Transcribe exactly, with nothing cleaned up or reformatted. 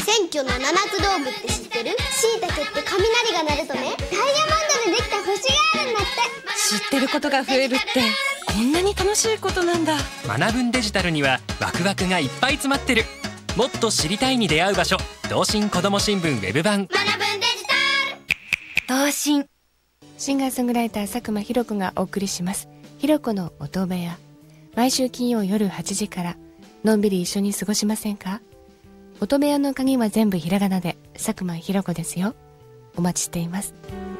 選挙の七つ道具って知ってる？しいたけって雷が鳴るとね、ダイヤモンドでできた星があるんだって。 知ってることが増えるってこんなに楽しいことなんだ。 学ぶんデジタルにはワクワクがいっぱい詰まってる。もっと知りたいに出会う場所、同心こども新聞ウェブ版。 学ぶんデジタル。 同心。シンガーソングライター佐久間ひろ子がお送りします。ひろ子の音部屋。毎週金曜夜はちじからのんびり一緒に過ごしませんか？音部屋の鍵は全部ひらがなで佐久間ひろ子ですよ。お待ちしています。